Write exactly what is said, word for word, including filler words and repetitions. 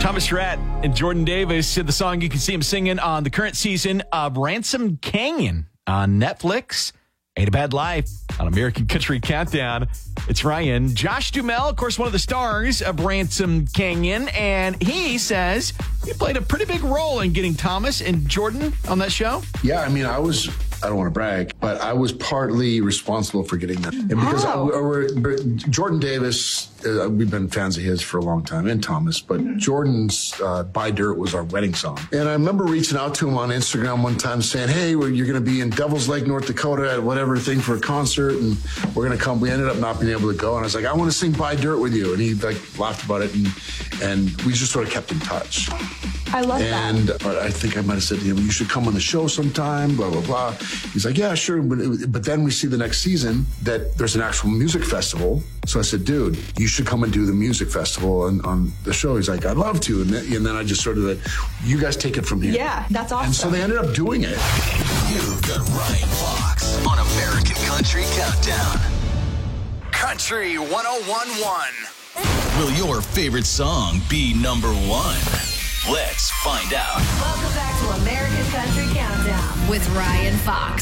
Thomas Rhett and Jordan Davis did the song. You can see him singing on the current season of Ransom Canyon on Netflix. Ain't a Bad Life on American Country Countdown. It's Ryan. Josh Duhamel, of course, one of the stars of Ransom Canyon, and he says he played a pretty big role in getting Thomas and Jordan on that show. Yeah, I mean, I was, I don't want to brag, but I was partly responsible for getting that. And because I, we're, Jordan Davis, uh, we've been fans of his for a long time, and Thomas, but Jordan's uh, Buy Dirt was our wedding song. And I remember reaching out to him on Instagram one time saying, hey, well, you're going to be in Devil's Lake, North Dakota at whatever thing for a concert, and we're going to come. We ended up not being able to go, and I was like, I want to sing Buy Dirt with you. And he like laughed about it, and, and we just sort of kept in touch. I love and, that. And I think I might have said to him, you should come on the show sometime, blah, blah, blah. He's like, yeah, sure. But, but then we see the next season that there's an actual music festival. So I said, dude, you should come and do the music festival on, on the show. He's like, I'd love to. And then, and then I just sort of like, you guys take it from here. Yeah, that's awesome. And so they ended up doing it. You've got Ryan Fox on American Country Countdown. Country one oh one point one. Will your favorite song be number one? Let's find out. Welcome back to American Country Countdown with Ryan Fox.